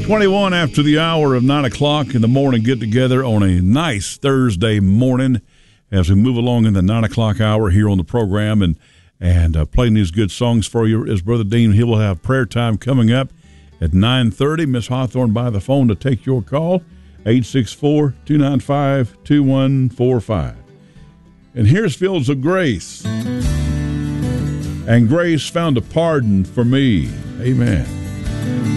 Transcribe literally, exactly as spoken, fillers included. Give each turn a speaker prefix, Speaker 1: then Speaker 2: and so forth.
Speaker 1: twenty-one after the hour of nine o'clock in the morning, get together on a nice Thursday morning as we move along in the nine o'clock hour here on the program and, and uh, playing these good songs for you. As Brother Dean, he will have prayer time coming up at nine thirty. Miss Hawthorne by the phone to take your call, eight six four, two nine five, two one four five. And here's Fields of Grace. And grace found a pardon for me. Amen.